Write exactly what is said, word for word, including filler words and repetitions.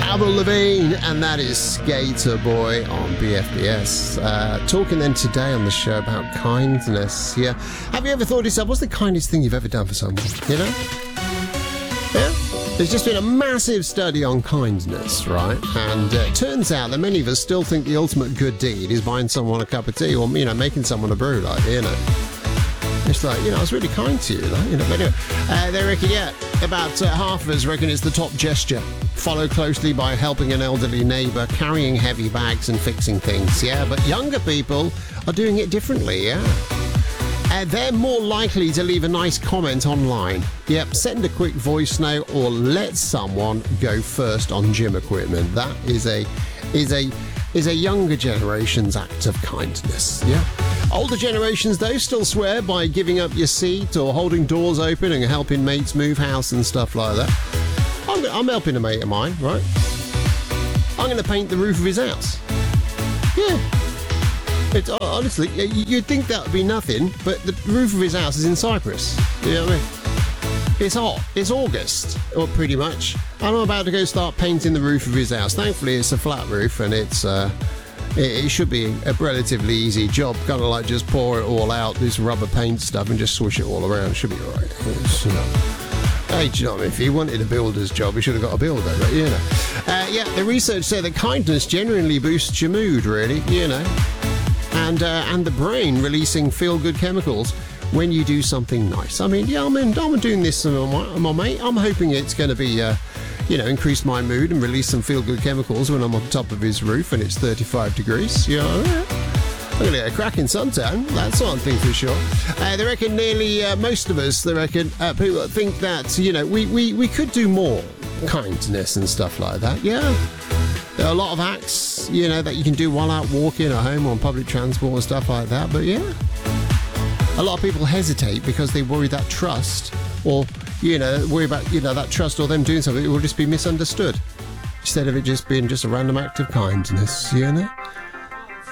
Avril Lavigne, and that is Skater Boy on B F B S. Uh, talking then today on the show about kindness. Yeah, have you ever thought to yourself, what's the kindest thing you've ever done for someone? You know? Yeah? There's just been a massive study on kindness, right? And uh, it turns out that many of us still think the ultimate good deed is buying someone a cup of tea or, you know, making someone a brew, like, you know. It's like, you know, I was really kind to you, like, you know. But anyway, uh, they reckon, yeah, about uh, half of us reckon it's the top gesture, followed closely by helping an elderly neighbour, carrying heavy bags and fixing things, yeah. But younger people are doing it differently, yeah. Uh, they're more likely to leave a nice comment online. Yep, send a quick voice note or let someone go first on gym equipment. That is a is a is a younger generation's act of kindness. Yeah. Older generations, though, still swear by giving up your seat or holding doors open and helping mates move house and stuff like that. I'm, I'm helping a mate of mine, right? I'm going to paint the roof of his house. Yeah. It's, honestly, you'd think that would be nothing, but the roof of his house is in Cyprus. You know what I mean? It's hot. It's August, or pretty much. And I'm about to go start painting the roof of his house. Thankfully, it's a flat roof, and it's uh, it, it should be a relatively easy job. Kind of like just pour it all out, this rubber paint stuff, and just swish it all around. Should be all right. It's, you know. Hey, do you know what I mean? If he wanted a builder's job, he should have got a builder, but, you know. Uh, yeah, the research said that kindness genuinely boosts your mood, really, you know. And uh, and the brain releasing feel-good chemicals when you do something nice. I mean, yeah, I mean, I'm doing this to my, my mate. I'm hoping it's going to be, uh, you know, increase my mood and release some feel-good chemicals when I'm on top of his roof and it's thirty-five degrees. You know, I'm going to get a cracking suntan. That's one thing for sure. Uh, they reckon nearly uh, most of us, they reckon, uh, people think that, you know, we, we, we could do more kindness and stuff like that. Yeah. There are a lot of acts, you know, that you can do while out walking at home or on public transport and stuff like that. But yeah, a lot of people hesitate because they worry that trust or, you know, worry about, you know, that trust or them doing something, it will just be misunderstood instead of it just being just a random act of kindness, you know?